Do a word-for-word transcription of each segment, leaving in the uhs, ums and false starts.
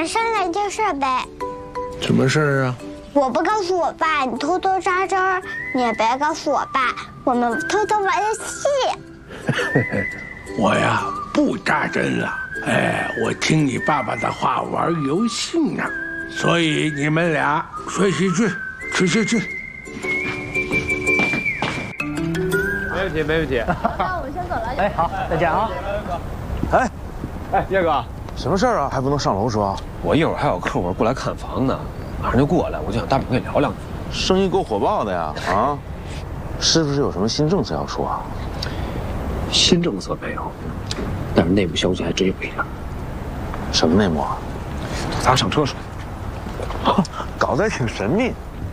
商量件事呗。 什么事儿啊？ 我不告诉我爸，你偷偷扎针儿；你也别告诉我爸，我们偷偷玩游戏。 我呀不扎针了，哎，我听你爸爸的话玩游戏呢，所以你们俩睡睡睡，去去去。 没问题，没问题。 那我们先走了。 哎，好，再见啊。 哎，哎，叶哥， 什么事儿啊？还不能上楼说？ 我一会儿还有客户过来看房呢，马上就过来，我就想大饼跟你聊两句。 生意够火爆的呀！啊，是不是有什么新政策要说啊？ 新政策没有，但是内部消息还真有一点。 什么内幕啊？ 咱上车说。 搞得挺神秘。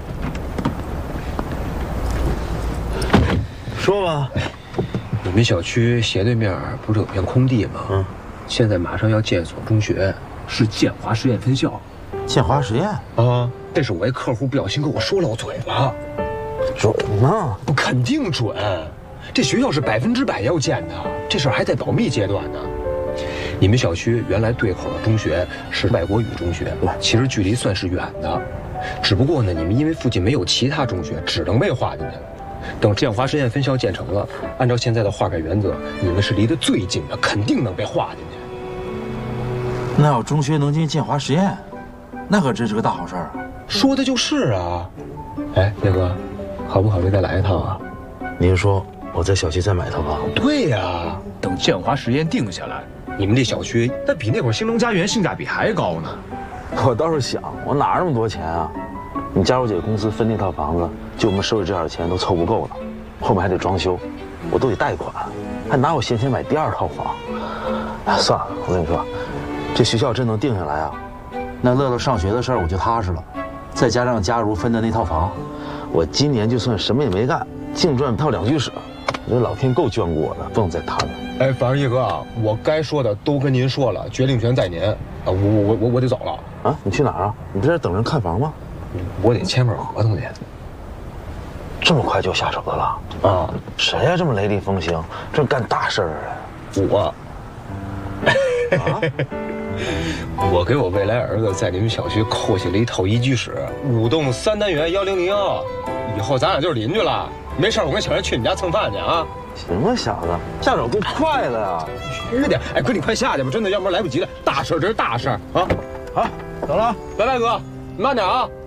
说吧。 你们小区斜对面不是有片空地吗？嗯，现在马上要建所中学，是建华实验分校。 建华实验啊，这是我一客户不小心跟我说漏嘴了。 准吗？ 不，肯定准。这学校是百分之百要建的，这事儿还在保密阶段呢。你们小区原来对口的中学是外国语中学，其实距离算是远的，只不过呢，你们因为附近没有其他中学，只能被划进去。等建华实验分校建成了，按照现在的划改原则，你们是离得最近的，肯定能被划进去。 那要中学能进建华实验，那可真是个大好事啊！ 说的就是啊。哎，叶哥，考不考虑再来一趟啊？ 你是说我在小区再买套房？ 对呀，等建华实验定下来，你们这小区那比那会儿兴隆家园性价比还高呢。 我倒是想，我哪那么多钱啊？你加入姐公司分那套房子，就我们手里这点钱都凑不够了，后面还得装修，我都得贷款，还哪有闲钱买第二套房？哎，算了，我跟你说，这学校真能定下来啊，那乐乐上学的事儿我就踏实了。再加上佳茹分的那套房，我今年就算什么也没干，净赚套两居室，我这老天够眷顾我的，不能再贪了。 哎，反正叶哥啊，我该说的都跟您说了，决定权在您。啊，我我我我得走了。 啊，你去哪儿啊？你不是在等人看房吗？ 我得签份合同去。 这么快就下手的了？啊，谁呀、啊、这么雷厉风行，这干大事儿啊？ 我。啊？我给我未来儿子在你们小区扣下了一套一居室，五栋三单元幺零零幺，以后咱俩就是邻居了。没事，我跟小爷去你家蹭饭去啊。 行啊，小子，下手够快的呀！ 虚点，哎，哥，你快下去吧，真的，要不然来不及了。大事，这是大事啊！ 好，走了， 拜拜，哥，慢点啊。